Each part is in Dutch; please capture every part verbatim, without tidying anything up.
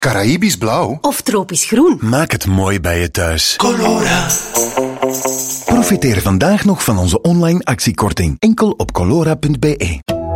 Caraïbisch blauw of tropisch groen. Maak het mooi bij je thuis. Colora. Profiteer vandaag nog van onze online actiekorting. Enkel op colora punt b e.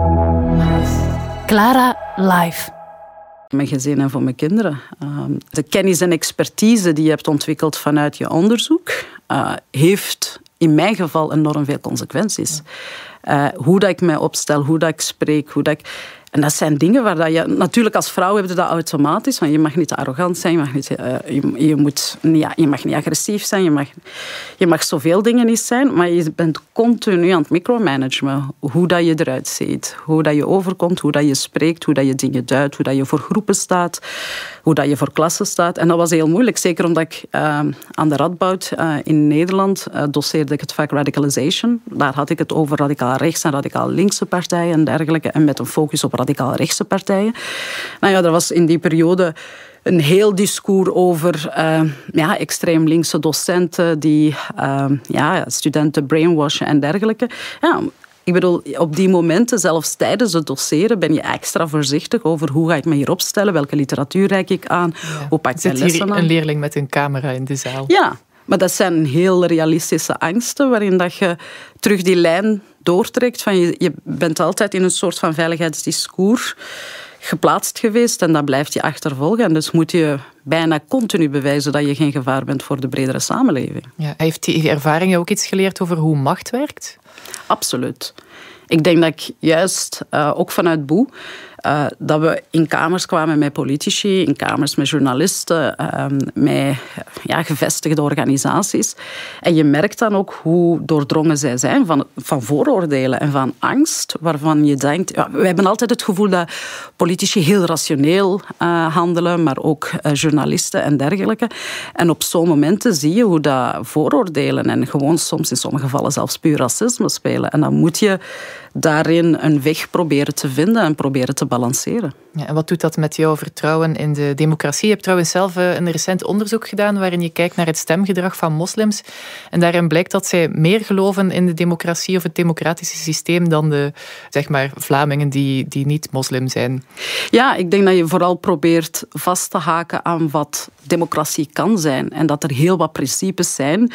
Clara Live. Mijn gezin en voor mijn kinderen. De kennis en expertise die je hebt ontwikkeld vanuit je onderzoek uh, heeft in mijn geval enorm veel consequenties. Uh, hoe dat ik mij opstel, hoe dat ik spreek, hoe dat ik... En dat zijn dingen waar dat je... Natuurlijk, als vrouw heb je dat automatisch. Want je mag niet te arrogant zijn. Je mag niet, uh, je, je, moet, ja, je mag niet agressief zijn. Je mag, je mag zoveel dingen niet zijn. Maar je bent continu aan het micromanagen. Hoe dat je eruit ziet. Hoe dat je overkomt. Hoe dat je spreekt. Hoe dat je dingen duidt. Hoe dat je voor groepen staat. Hoe dat je voor klassen staat. En dat was heel moeilijk. Zeker omdat ik uh, aan de Radboud uh, in Nederland uh, doseerde ik het vak radicalization. Daar had ik het over radicaal rechts en radicaal linkse partijen en dergelijke. En met een focus op radicaal rechtse partijen. Nou ja, er was in die periode een heel discours over uh, ja, extreem linkse docenten die uh, ja, studenten brainwashen en dergelijke. Ja, ik bedoel, op die momenten, zelfs tijdens het doseren, ben je extra voorzichtig over hoe ga ik me hier opstellen, welke literatuur reik ik aan, ja. hoe pak ik mijn lessen aan. Zit hier een leerling met een camera in de zaal? Ja, maar dat zijn heel realistische angsten waarin dat je terug die lijn doortrekt. Van je, je bent altijd in een soort van veiligheidsdiscours geplaatst geweest en dat blijft je achtervolgen. En dus moet je bijna continu bewijzen dat je geen gevaar bent voor de bredere samenleving. Ja, heeft die ervaring ook iets geleerd over hoe macht werkt? Absoluut. Ik denk dat ik juist, uh, ook vanuit Boe, uh, dat we in kamers kwamen met politici, in kamers met journalisten, uh, met ja, gevestigde organisaties. En je merkt dan ook hoe doordrongen zij zijn van, van vooroordelen en van angst, waarvan je denkt... Ja, we hebben altijd het gevoel dat politici heel rationeel uh, handelen, maar ook uh, journalisten en dergelijke. En op zo'n momenten zie je hoe dat vooroordelen en gewoon soms in sommige gevallen zelfs puur racisme spelen. En dan moet je daarin een weg proberen te vinden en proberen te balanceren. Ja, en wat doet dat met jouw vertrouwen in de democratie? Je hebt trouwens zelf een recent onderzoek gedaan waarin je kijkt naar het stemgedrag van moslims. En daarin blijkt dat zij meer geloven in de democratie of het democratische systeem dan de, zeg maar, Vlamingen die, die niet moslim zijn. Ja, ik denk dat je vooral probeert vast te haken aan wat democratie kan zijn. En dat er heel wat principes zijn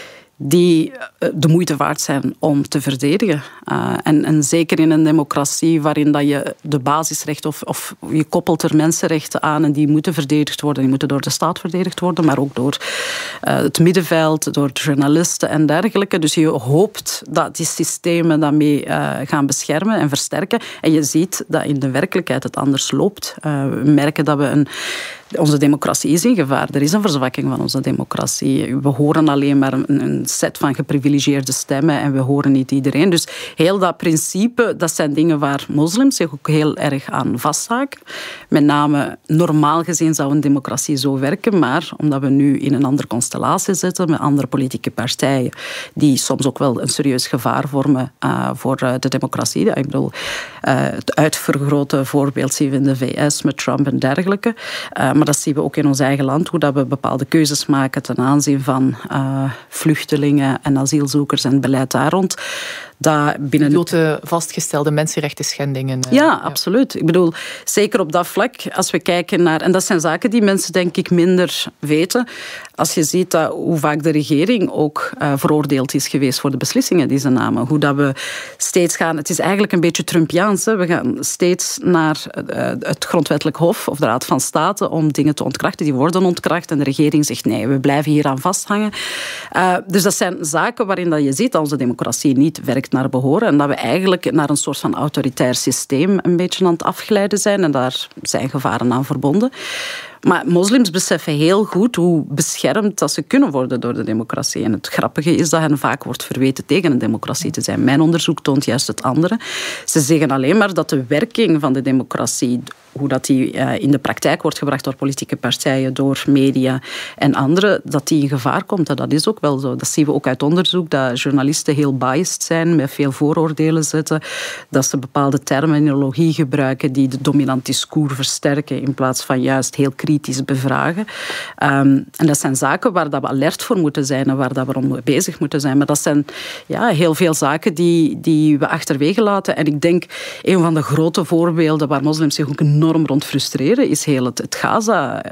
die de moeite waard zijn om te verdedigen. Uh, en, en zeker in een democratie waarin dat je de basisrechten of, of je koppelt er mensenrechten aan en die moeten verdedigd worden. Die moeten door de staat verdedigd worden, maar ook door uh, het middenveld, door journalisten en dergelijke. Dus je hoopt dat die systemen daarmee uh, gaan beschermen en versterken. En je ziet dat in de werkelijkheid het anders loopt. Uh, we merken dat we een... Onze democratie is in gevaar. Er is een verzwakking van onze democratie. We horen alleen maar een, een set van geprivilegeerde stemmen en we horen niet iedereen. Dus heel dat principe, dat zijn dingen waar moslims zich ook heel erg aan vasthaken. Met name, normaal gezien zou een democratie zo werken, maar omdat we nu in een andere constellatie zitten met andere politieke partijen die soms ook wel een serieus gevaar vormen uh, voor uh, de democratie. Ik bedoel, uh, het uitvergrote voorbeeld zien we in de V S met Trump en dergelijke. Uh, Maar dat zien we ook in ons eigen land, hoe dat we bepaalde keuzes maken ten aanzien van uh, vluchtelingen en asielzoekers en het beleid daar rond. Dat binnen de vastgestelde mensenrechten schendingen. Ja, ja, absoluut. Ik bedoel, zeker op dat vlak, als we kijken naar... En dat zijn zaken die mensen, denk ik, minder weten. Als je ziet dat, hoe vaak de regering ook uh, veroordeeld is geweest voor de beslissingen die ze namen. Hoe dat we steeds gaan... Het is eigenlijk een beetje Trumpiaans. Hè? We gaan steeds naar uh, het grondwettelijk hof of de Raad van State om dingen te ontkrachten. Die worden ontkracht en de regering zegt nee, we blijven hier aan vasthangen. Uh, dus dat zijn zaken waarin dat je ziet dat onze democratie niet werkt naar behoren en dat we eigenlijk naar een soort van autoritair systeem een beetje aan het afglijden zijn en daar zijn gevaren aan verbonden. Maar moslims beseffen heel goed hoe beschermd dat ze kunnen worden door de democratie. En het grappige is dat hen vaak wordt verweten tegen een democratie te zijn. Mijn onderzoek toont juist het andere. Ze zeggen alleen maar dat de werking van de democratie, hoe dat die in de praktijk wordt gebracht door politieke partijen, door media en anderen, dat die in gevaar komt. En dat is ook wel zo. Dat zien we ook uit onderzoek, dat journalisten heel biased zijn, met veel vooroordelen zitten, dat ze bepaalde terminologie gebruiken die de dominant discours versterken in plaats van juist heel kritisch bevragen. Um, en dat zijn zaken waar dat we alert voor moeten zijn en waar dat we om bezig moeten zijn. Maar dat zijn ja, heel veel zaken die, die we achterwege laten. En ik denk, een van de grote voorbeelden waar moslims zich ook enorm enorm rond frustreren, is heel het, het Gaza,